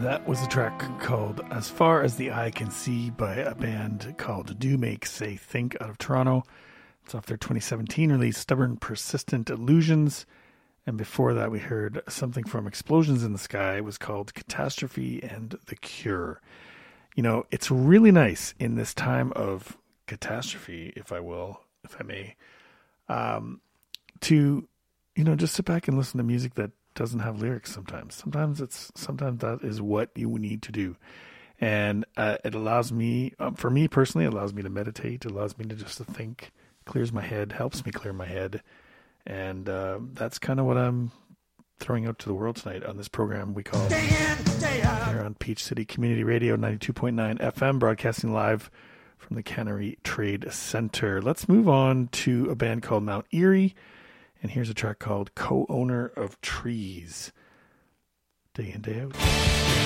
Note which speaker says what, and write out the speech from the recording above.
Speaker 1: That was a track called As Far As the Eye Can See by a band called Do Make Say Think out of Toronto. It's off their 2017 release, Stubborn Persistent Illusions. And before that, we heard something from Explosions in the Sky. It was called Catastrophe and the Cure. You know, it's really nice in this time of catastrophe, if I may, to, you know, just sit back and listen to music that doesn't have lyrics sometimes. Sometimes that is what you need to do. And it allows me, for me personally, it allows me to meditate. It allows me to just to think, clears my head, helps me clear my head. And that's kind of what I'm throwing out to the world tonight on this program we call
Speaker 2: Day in, day out.
Speaker 1: here on Peach City Community Radio 92.9 FM, broadcasting live from the Cannery Trade Center. Let's move on to a band called Mount Erie. And here's a track called Co-Owner of Trees. Day in, day out.